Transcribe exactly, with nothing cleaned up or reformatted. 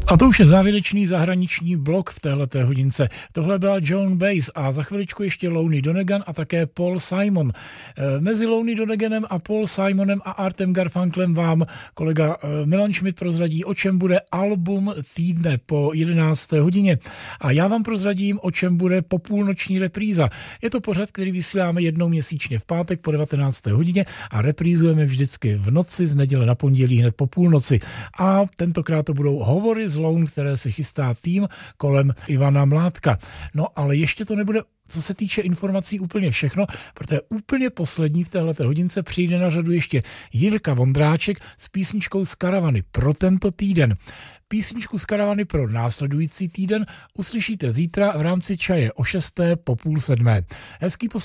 A to už je závěrečný zahraniční blok v téhleté hodince. Tohle byla Joan Baez a za chviličku ještě Lonnie Donegan a také Paul Simon. E, mezi Lonnie Doneganem a Paul Simonem a Artem Garfunklem vám kolega e, Milan Schmidt prozradí, o čem bude album týdne po jedenácté hodině. A já vám prozradím, o čem bude popůlnoční repríza. Je to pořad, který vysíláme jednou měsíčně v pátek po devatenácté hodině a reprízujeme vždycky v noci z neděle na pondělí hned po půlnoci. A tentokrát to budou hovory z Loun, které se chystá tým kolem Ivana Mládka. No ale ještě to nebude, co se týče informací, úplně všechno, protože úplně poslední v téhleté hodince přijde na řadu ještě Jirka Vondráček s písničkou z Karavany pro tento týden. Písničku z Karavany pro následující týden uslyšíte zítra v rámci čaje o šesté po půl sedmé. Hezký